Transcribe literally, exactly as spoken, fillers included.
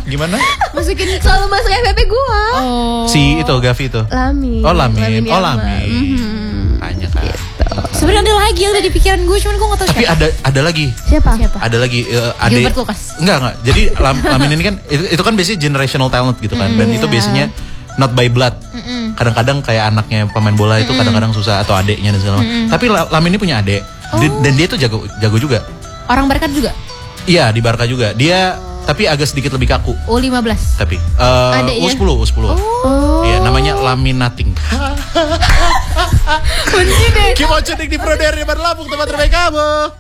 Gimana? Masukin selalu masuk F V P gua. Oh. Si itu Gavi itu. Lamin. Oh Lamin, Lamin oh Yaman. Lamin. Mhm. Banyak kan. Sebenarnya ada lagi yang udah di pikiran gue, cuman gue gak tahu Tapi siapa. ada ada lagi. Siapa? Siapa? Ada lagi uh, ade. Gilbert Lucas. Enggak enggak. Jadi Lam, Lamin ini kan itu, itu kan biasanya generational talent gitu kan. Dan Mm, itu iya. biasanya not by blood. Mm-mm. Kadang-kadang kayak anaknya pemain bola itu kadang-kadang susah atau adeknya dan segala macam. Tapi La- Lamin ini punya adek. Di- Dan dia tuh jago jago juga. Orang Barca juga. Iya, di Barca juga. Dia tapi agak sedikit lebih kaku. U lima belas. Tapi uh, Adeknya? U sepuluh, U sepuluh. Oh. Iya, namanya Laminating. Kunci deh. Keep on tuning di Pro Dare di Lampung, tempat terbaik kamu.